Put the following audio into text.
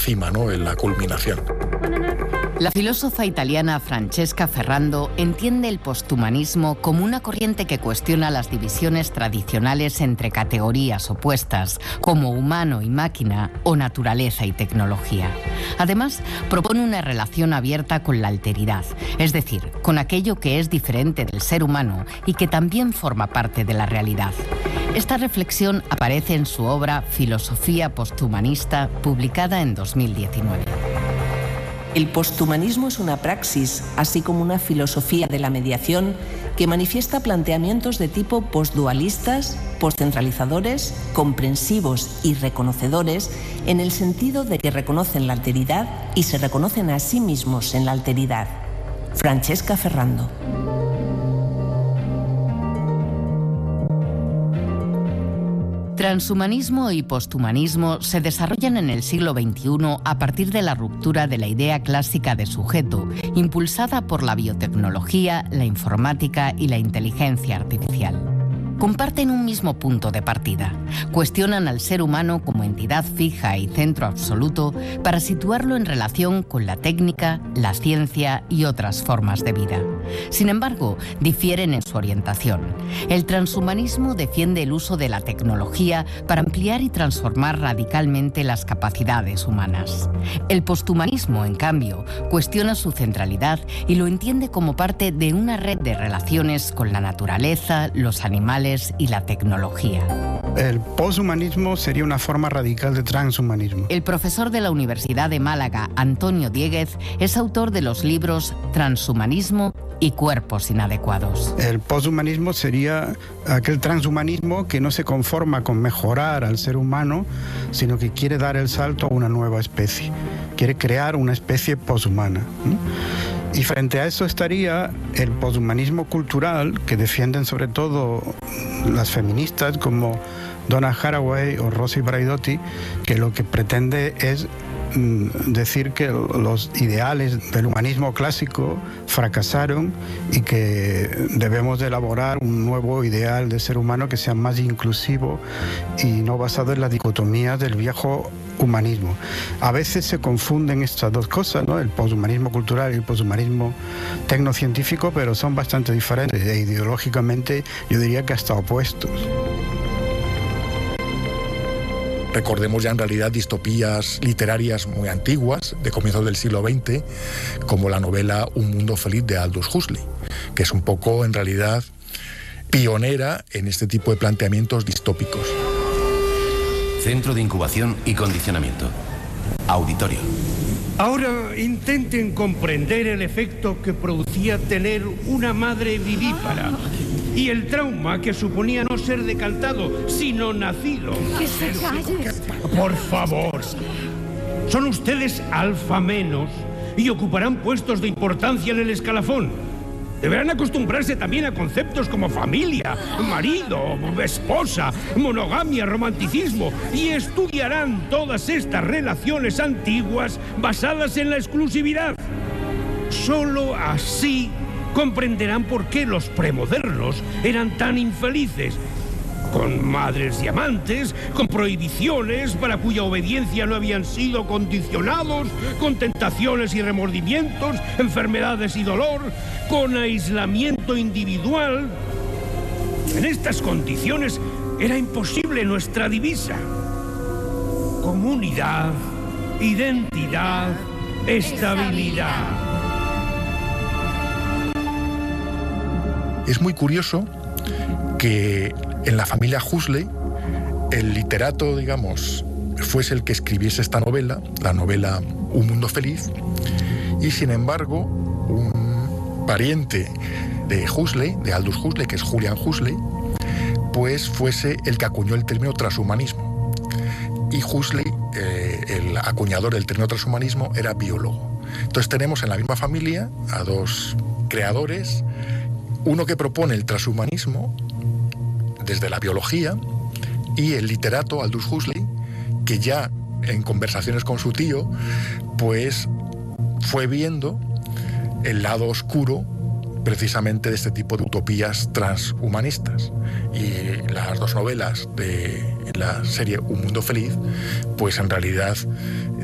cima, ¿no?, en la culminación. La filósofa italiana Francesca Ferrando entiende el posthumanismo como una corriente que cuestiona las divisiones tradicionales entre categorías opuestas, como humano y máquina o naturaleza y tecnología. Además, propone una relación abierta con la alteridad, es decir, con aquello que es diferente del ser humano y que también forma parte de la realidad. Esta reflexión aparece en su obra Filosofía posthumanista, publicada en 2019. El posthumanismo es una praxis, así como una filosofía de la mediación que manifiesta planteamientos de tipo postdualistas, postcentralizadores, comprensivos y reconocedores, en el sentido de que reconocen la alteridad y se reconocen a sí mismos en la alteridad. Francesca Ferrando. Transhumanismo y posthumanismo se desarrollan en el siglo XXI a partir de la ruptura de la idea clásica de sujeto, impulsada por la biotecnología, la informática y la inteligencia artificial. Comparten un mismo punto de partida. Cuestionan al ser humano como entidad fija y centro absoluto para situarlo en relación con la técnica, la ciencia y otras formas de vida. Sin embargo, difieren en su orientación. El transhumanismo defiende el uso de la tecnología para ampliar y transformar radicalmente las capacidades humanas. El posthumanismo, en cambio, cuestiona su centralidad y lo entiende como parte de una red de relaciones con la naturaleza, los animales y la tecnología. El poshumanismo sería una forma radical de transhumanismo. El profesor de la Universidad de Málaga, Antonio Diéguez, es autor de los libros Transhumanismo y Cuerpos inadecuados. El poshumanismo sería aquel transhumanismo que no se conforma con mejorar al ser humano, sino que quiere dar el salto a una nueva especie. Quiere crear una especie poshumana. Y frente a eso estaría el poshumanismo cultural, que defienden sobre todo las feministas como Donna Haraway o Rosy Braidotti, que lo que pretende es decir que los ideales del humanismo clásico fracasaron y que debemos de elaborar un nuevo ideal de ser humano que sea más inclusivo y no basado en la dicotomía del viejo humanismo. A veces se confunden estas dos cosas, ¿no?, el poshumanismo cultural y el poshumanismo tecnocientífico, pero son bastante diferentes e ideológicamente yo diría que hasta opuestos. Recordemos ya en realidad distopías literarias muy antiguas, de comienzos del siglo XX, como la novela Un mundo feliz de Aldous Huxley, que es un poco en realidad pionera en este tipo de planteamientos distópicos. Centro de incubación y condicionamiento. Auditorio. Ahora intenten comprender el efecto que producía tener una madre vivípara y el trauma que suponía no ser decantado, sino nacido. ¡Que se calles! Por favor. Son ustedes alfa menos y ocuparán puestos de importancia en el escalafón. Deberán acostumbrarse también a conceptos como familia, marido, esposa, monogamia, romanticismo, y estudiarán todas estas relaciones antiguas basadas en la exclusividad. Solo así comprenderán por qué los premodernos eran tan infelices, con madres y amantes, con prohibiciones para cuya obediencia no habían sido condicionados, con tentaciones y remordimientos, enfermedades y dolor, con aislamiento individual. En estas condiciones era imposible nuestra divisa: comunidad, identidad, estabilidad. Es muy curioso que en la familia Huxley el literato, digamos, fuese el que escribiese esta novela, la novela Un mundo feliz, y sin embargo un pariente de Huxley, de Aldous Huxley, que es Julian Huxley, pues fuese el que acuñó el término transhumanismo. Y Huxley, el acuñador del término transhumanismo, era biólogo. Entonces tenemos en la misma familia a dos creadores, uno que propone el transhumanismo desde la biología, y el literato Aldous Huxley, que ya en conversaciones con su tío, pues fue viendo el lado oscuro precisamente de este tipo de utopías transhumanistas. Y las dos novelas de la serie Un mundo feliz, pues en realidad